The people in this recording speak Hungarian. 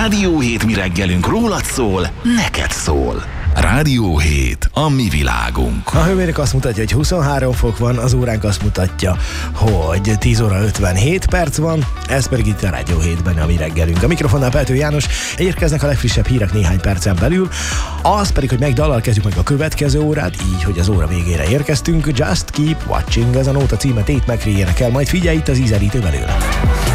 Rádió 7 mi reggelünk rólad szól, neked szól. Rádió 7, a mi világunk. A hőmérők azt mutatja, hogy 23 fok van, az óránk azt mutatja, hogy 10 óra 57 perc van, ez pedig itt a Rádió 7-ben a mi reggelünk. A mikrofonnál Peltő János, érkeznek a legfrissebb hírek néhány percen belül, az pedig, hogy melyik dallal kezdjük meg a következő órát, így, hogy az óra végére érkeztünk. Just Keep Watching, ez a nóta címe, Tate McRae énekel, majd figyelj itt az ízelítő belőle.